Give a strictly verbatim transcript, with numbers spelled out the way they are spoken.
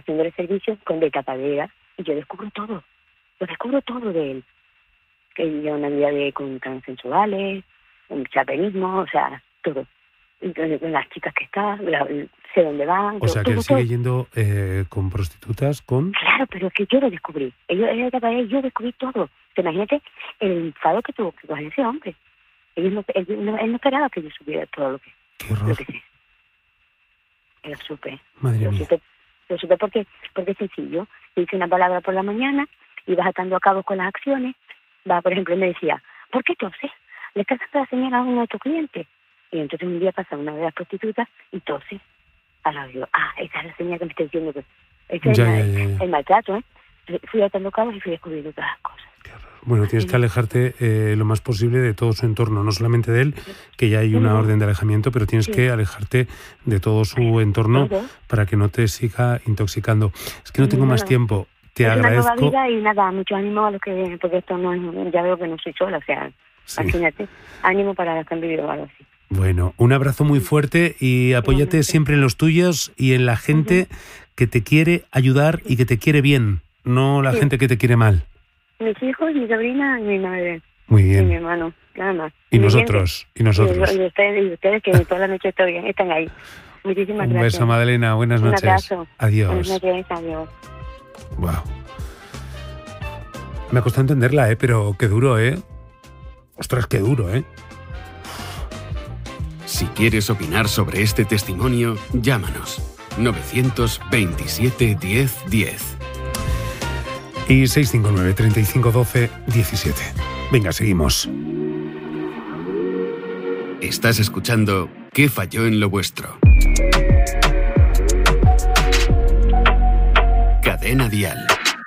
haciendo el servicio con de tapadera, y yo descubro todo, lo descubro todo de él. Que lleva una vida de, con transexuales, un chapenismo, o sea, todo. Entonces, las chicas que están, la, sé dónde van. O todo, sea, que él todo, sigue todo. yendo eh, con prostitutas, con... Claro, pero es que yo lo descubrí. Ella, ella de tapadera, yo descubrí todo. Imagínate el enfado que tuvo que coger ese hombre. Él no, él, no, él no esperaba que yo supiera todo lo que, Qué horror. lo que sé. Lo supe. Madre lo mía. supe, lo supe porque, porque es sencillo. Dice una palabra por la mañana y vas atando a cabo con las acciones. Va, por ejemplo, me decía, ¿por qué toses? Le estás dando la señal a uno de tus clientes. Y entonces un día pasa una de las prostitutas y tose. Ahora digo, ah, esa es la señal que me está diciendo que... Ese Ya, es el, ya, ya, ya. el maltrato, ¿eh? Fui atando cabos y fui descubriendo todas las cosas. Bueno, tienes que alejarte eh, lo más posible de todo su entorno, no solamente de él, que ya hay una orden de alejamiento, pero tienes Sí. que alejarte de todo su entorno Todo. para que no te siga intoxicando. Es que no tengo No, más no. tiempo. Te es una nueva agradezco. vida y nada, mucho ánimo a los que... Porque esto no es... Ya veo que no soy sola, o sea, Sí. imagínate. Ánimo para los que han vivido algo así. Bueno, un abrazo muy fuerte y apóyate Igualmente. siempre en los tuyos y en la gente que te quiere ayudar y que te quiere bien, no la Sí. gente que te quiere mal. Mis hijos, mi sobrina y mi madre. Muy Y mi bien. hermano, nada más. Y Mi nosotros, y gente. nosotros. Y, y ustedes, y ustedes que toda la noche estoy bien, están ahí. Muchísimas Un gracias. beso, Madalena. Buenas Un noches. abrazo. Buenas Adiós. noches, adiós. Wow. Me ha costado entenderla, ¿eh? Pero qué duro, ¿eh? Ostras, qué duro, ¿eh? Si quieres opinar sobre este testimonio, llámanos. novecientos veintisiete diez diez. Y seis cinco nueve, treinta y cinco, doce, diecisiete. Venga, seguimos. Estás escuchando ¿Qué falló en lo vuestro? Cadena Dial.